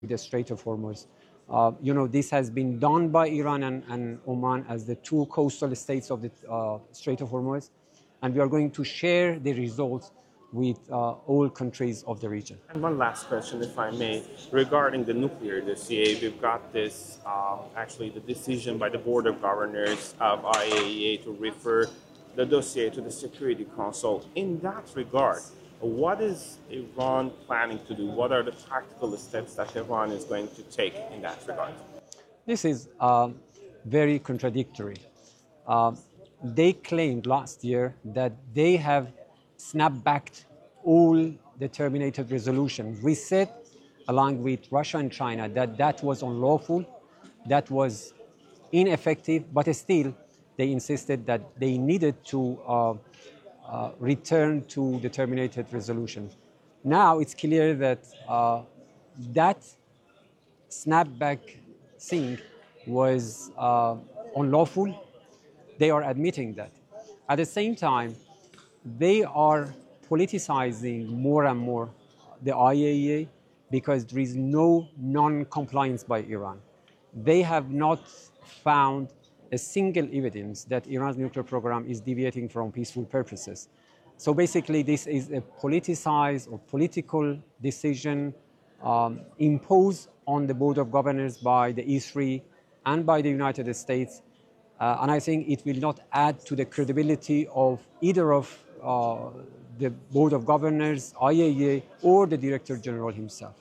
the Strait of Hormuz. This has been done by Iran and Oman as the two coastal states of the Strait of Hormuz, and we are going to share the results with all countries of the region. And one last question, if I may, regarding the nuclear dossier. We've got this, actually the decision by the Board of Governors of IAEA to refer the dossier to the Security Council. In that regard, what is Iran planning to do? What are the practical steps that Iran is going to take in that regard? This is very contradictory. They claimed last year that they have snapped back all the terminated resolutions. We said, along with Russia and China, that was unlawful, that was ineffective, but still they insisted that they needed to return to the terminated resolution. Now it's clear that that snapback thing was unlawful. They are admitting that. At the same time, they are politicizing more and more the IAEA because there is no non-compliance by Iran. They have not found a single evidence that Iran's nuclear program is deviating from peaceful purposes. So basically, this is a politicized or political decision imposed on the Board of Governors by the E3 and by the United States. And I think it will not add to the credibility of either of the Board of Governors, IAEA, or the Director General himself.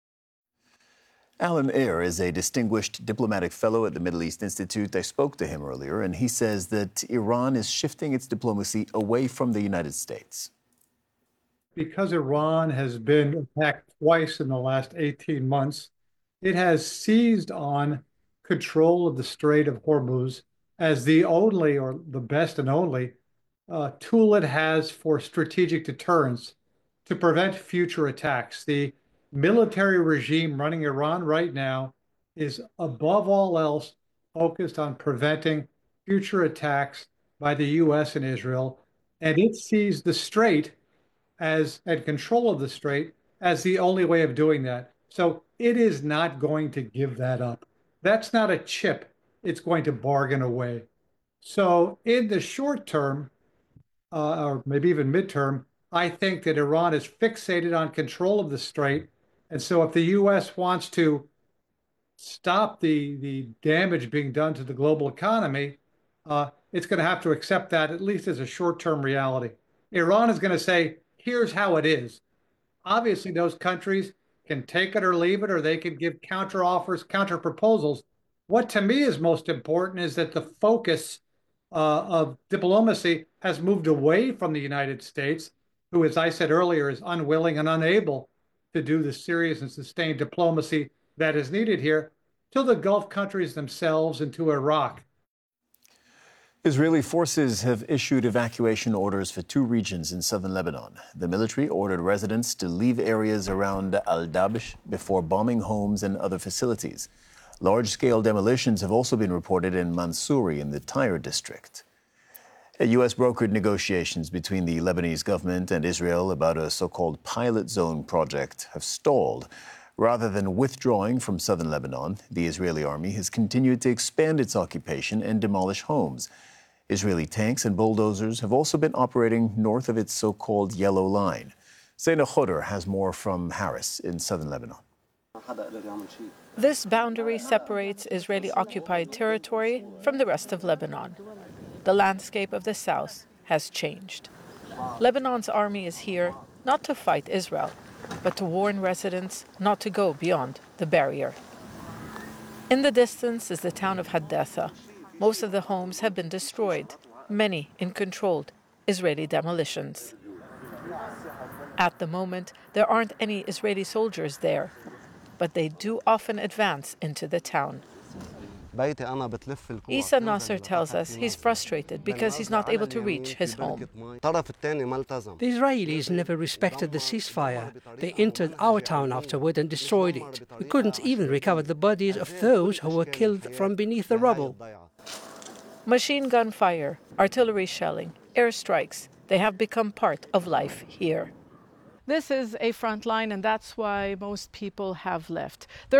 Alan Eyre is a distinguished diplomatic fellow at the Middle East Institute. I spoke to him earlier, and he says that Iran is shifting its diplomacy away from the United States. Because Iran has been attacked twice in the last 18 months, it has seized on control of the Strait of Hormuz as the only, or the best and only, tool it has for strategic deterrence to prevent future attacks. The military regime running Iran right now is, above all else, focused on preventing future attacks by the U.S. and Israel, and it sees the strait and control of the strait as the only way of doing that. So it is not going to give that up. That's not a chip it's going to bargain away. So in the short term, or maybe even midterm, I think that Iran is fixated on control of the strait. And so if the U.S. wants to stop the damage being done to the global economy, it's going to have to accept that, at least as a short-term reality. Iran is going to say, here's how it is. Obviously, those countries can take it or leave it, or they can give counter-offers, counter-proposals. What to me is most important is that the focus of diplomacy has moved away from the United States, who, as I said earlier, is unwilling and unable to do the serious and sustained diplomacy that is needed here, to the Gulf countries themselves and to Iraq. Israeli forces have issued evacuation orders for 2 regions in southern Lebanon. The military ordered residents to leave areas around Al-Dabsh before bombing homes and other facilities. Large-scale demolitions have also been reported in Mansouri in the Tyre district. U.S. brokered negotiations between the Lebanese government and Israel about a so-called pilot zone project have stalled. Rather than withdrawing from southern Lebanon, the Israeli army has continued to expand its occupation and demolish homes. Israeli tanks and bulldozers have also been operating north of its so-called Yellow Line. Zaina Khodr has more from Haris in southern Lebanon. This boundary separates Israeli-occupied territory from the rest of Lebanon. The landscape of the south has changed. Lebanon's army is here not to fight Israel, but to warn residents not to go beyond the barrier. In the distance is the town of Haddatha. Most of the homes have been destroyed, many in controlled Israeli demolitions. At the moment, there aren't any Israeli soldiers there, but they do often advance into the town. Isa Nasser tells us he's frustrated because he's not able to reach his home. The Israelis never respected the ceasefire. They entered our town afterward and destroyed it. We couldn't even recover the bodies of those who were killed from beneath the rubble. Machine gun fire, artillery shelling, airstrikes, they have become part of life here. This is a front line, and that's why most people have left.